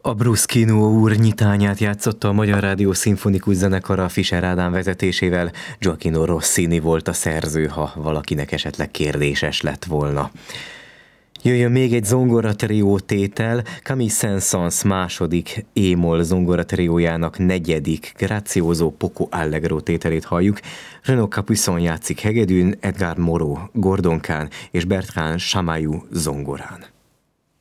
A Bruschino úr nyitányát játszotta a Magyar Rádió Szimfonikus Zenekara Fischer Ádám vezetésével. Gioacchino Rossini volt a szerző, ha valakinek esetleg kérdéses lett volna. Jöjjön még egy zongoratrió tétel, Camille Saint-Saëns második e-moll zongoratriójának negyedik Grazioso poco allegro tételét halljuk. Renaud Capuçon játszik hegedűn, Edgar Moreau gordonkán és Bertrand Chamayou zongorán.